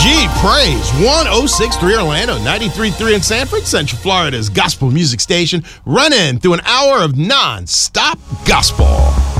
Praise 106.3 Orlando, 93.3 in Sanford, Central Florida's gospel music station, running through an hour of non-stop gospel.